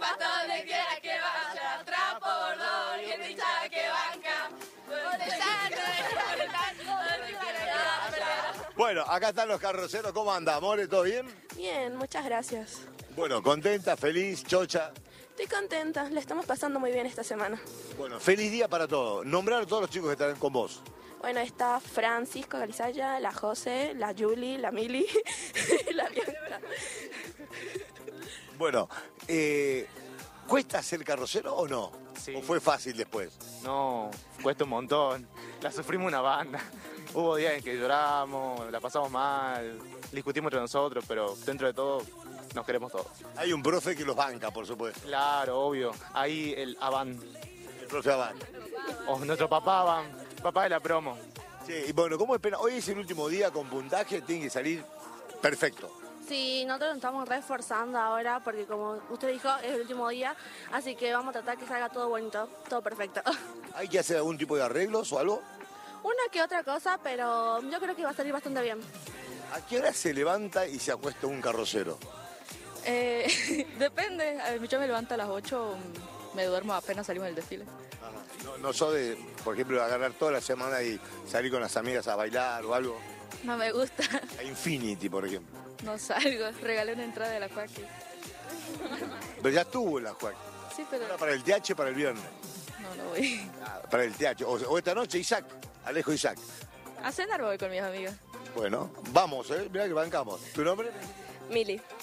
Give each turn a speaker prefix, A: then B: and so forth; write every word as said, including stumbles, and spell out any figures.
A: hasta donde quiera que vaya, trapo bordón y el hinchada que banca.
B: Bueno, acá están los carroceros. ¿Cómo anda, amores? ¿Todo bien?
C: Bien, muchas gracias.
B: Bueno, contenta, feliz, chocha.
C: Estoy contenta, la estamos pasando muy bien esta semana.
B: Bueno, feliz día para todos. Nombrar a todos los chicos que están con vos.
C: Bueno, está Francisco Galizaya, la José, la Julie, la Mili, la Bianca.
B: Bueno, eh, ¿cuesta ser carrocero o no?
D: Sí.
B: ¿O fue fácil después?
D: No, cuesta un montón. La sufrimos una banda. Hubo días en que lloramos, la pasamos mal, discutimos entre nosotros, pero dentro de todo nos queremos todos.
B: Hay un profe que los banca, por supuesto.
D: Claro, obvio. Ahí el Avan,
B: El profe Abad.
D: o nuestro papá Avan, papá de la promo.
B: Sí, y bueno, ¿cómo espera? Hoy es el último día con puntaje, tiene que salir perfecto.
E: Sí, nosotros nos estamos reforzando ahora porque como usted dijo, es el último día, así que vamos a tratar que salga todo bonito, todo perfecto.
B: ¿Hay que hacer algún tipo de arreglos o algo?
E: Una que otra cosa, pero yo creo que va a salir bastante bien.
B: ¿A qué hora se levanta y se acuesta un carrocero?
F: Eh, depende, A ver, yo me levanto a las ocho, me duermo apenas salimos del desfile.
B: Ajá. No, no sos de, por ejemplo, agarrar toda la semana y salir con las amigas a bailar o algo.
F: No me gusta,
B: A Infinity, por ejemplo.
F: no salgo, regalé una entrada de la Joaquín.
B: Pero ya estuvo la Juan.
F: Sí, pero
B: Ahora para el T H para el viernes.
F: no, no voy.
B: Ah, para el T H. O, o esta noche Isaac, Alejo Isaac.
F: A cenar voy con mis amigas.
B: Bueno, vamos, ¿eh? Mirá que bancamos. ¿Tu nombre?
C: Mili.